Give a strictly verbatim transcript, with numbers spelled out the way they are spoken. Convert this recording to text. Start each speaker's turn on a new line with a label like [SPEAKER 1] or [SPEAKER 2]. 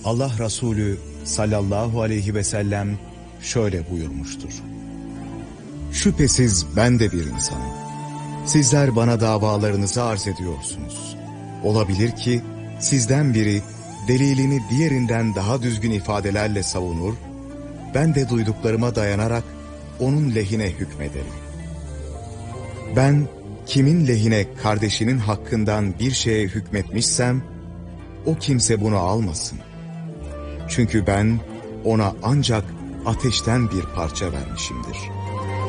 [SPEAKER 1] Allah Resulü sallallahu aleyhi ve sellem şöyle buyurmuştur. Şüphesiz ben de bir insanım. Sizler bana davalarınızı arz ediyorsunuz. Olabilir ki sizden biri delilini diğerinden daha düzgün ifadelerle savunur, ben de duyduklarıma dayanarak onun lehine hükmederim. Ben kimin lehine kardeşinin hakkından bir şeye hükmetmişsem, o kimse bunu almasın. Çünkü ben ona ancak ateşten bir parça vermişimdir.